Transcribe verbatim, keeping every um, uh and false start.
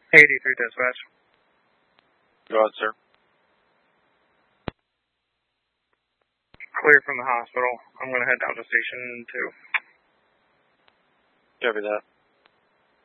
eighty-three dispatch. Go ahead, sir. Clear from the hospital. I'm going to head down to station two. Copy that.